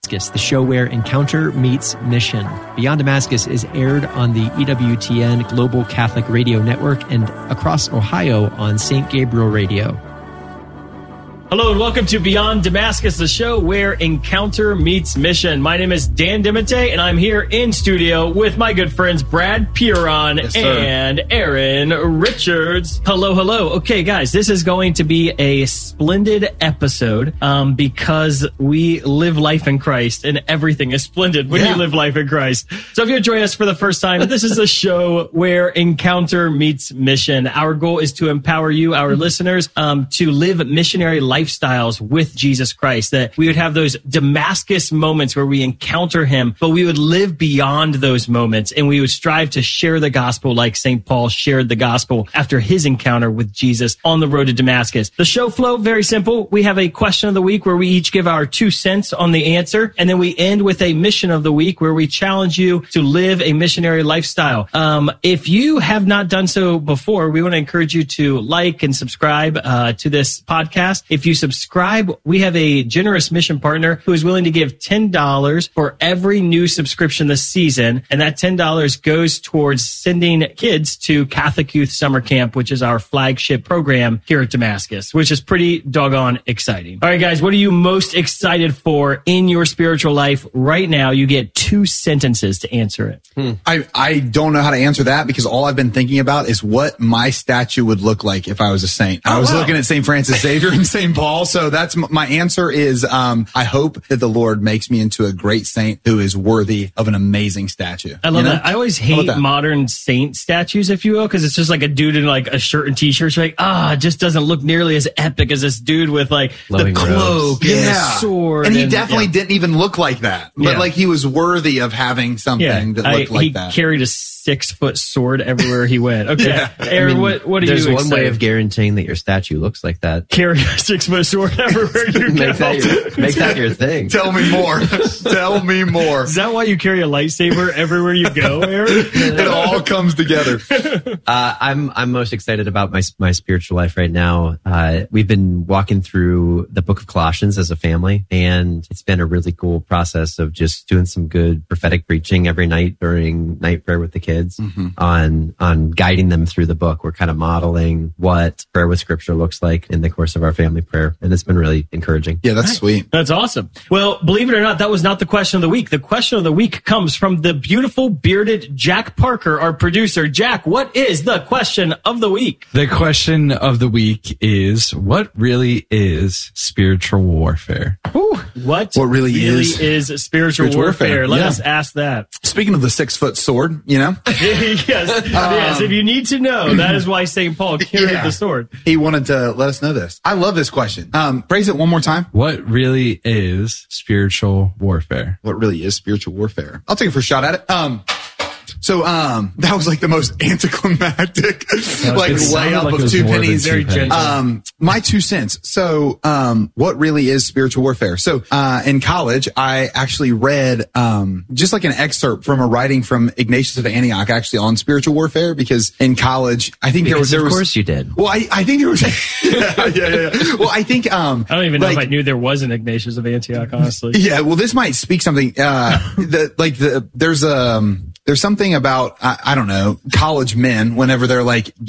The show where encounter meets mission. Beyond Damascus is aired on the EWTN Global Catholic Radio Network and across Ohio on St. Gabriel Radio. Hello and welcome to Beyond Damascus, the show where encounter meets mission. My name is Dan Dimite, and I'm here in studio with my good friends Brad Pieron and Aaron Richards. Hello, hello. Okay, guys, this is going to be a splendid episode because we live life in Christ, and everything is splendid when you live life in Christ. So if you're joining us for the first time, this is a show where encounter meets mission. Our goal is to empower you, our listeners, to live missionary lifestyles with Jesus Christ, that we would have those Damascus moments where we encounter him, but we would live beyond those moments and we would strive to share the gospel like St. Paul shared the gospel after his encounter with Jesus on the road to Damascus. The show flow, very simple. We have a question of the week where we each give our 2 cents on the answer, and then we end with a mission of the week where we challenge you to live a missionary lifestyle. If you have not done so before, we want to encourage you to like and subscribe to this podcast. If you subscribe, we have a generous mission partner who is willing to give $10 for every new subscription this season. And that $10 goes towards sending kids to Catholic Youth Summer Camp, which is our flagship program here at Damascus, which is pretty doggone exciting. All right, guys, what are you most excited for in your spiritual life right now? You get 2 sentences to answer it. I don't know how to answer that because all I've been thinking about is what my statue would look like if I was a saint. I was looking at St. Francis Xavier and St. Paul. So that's my answer is, I hope that the Lord makes me into a great saint who is worthy of an amazing statue. I love that. I always hate modern saint statues, if you will, because it's just like a dude in like a shirt and t-shirt. You're like, it just doesn't look nearly as epic as this dude with like the cloak and the sword. And he definitely didn't even look like that. But like he was worthy of having something that looked like that. He carried a 6-foot sword everywhere he went. Okay. Aaron, what are you There's excited? one way of guaranteeing that your statue looks like that. Carry a 6-foot sword everywhere you go. Make that your thing. Tell me more. Tell me more. Is that why you carry a lightsaber everywhere you go, Aaron? It all comes together. I'm most excited about my spiritual life right now. We've been walking through the book of Colossians as a family, and it's been a really cool process of just doing some good prophetic preaching every night during night prayer with the kids on guiding them through the book. We're kind of modeling what prayer with scripture looks like in the course of our family prayer, and it's been really encouraging. Yeah, that's sweet. That's awesome. Well, believe it or not, that was not the question of the week. The question of the week comes from the beautiful bearded Jack Parker, our producer. Jack, what is the question of the week? The question of the week is, what really is spiritual warfare? What really is spiritual warfare? Let us ask that. Speaking of the 6-foot sword, yes. If you need to know, that is why St. Paul carried the sword. He wanted to let us know this. I love this question. Phrase it one more time. What really is spiritual warfare? What really is spiritual warfare? I'll take a first shot at it. So that was like the most anticlimactic, like layup of 2 pennies. Very gentle. My 2 cents. So, what really is spiritual warfare? So, in college, I actually read, just like an excerpt from a writing from Ignatius of Antioch, actually on spiritual warfare, because in college, I think there was. Of course you did. Well, I think there was. Yeah. Well, I think, I don't even know if I knew there was an Ignatius of Antioch, honestly. Yeah. Well, this might speak something, there's something about, I don't know, college men, whenever they're like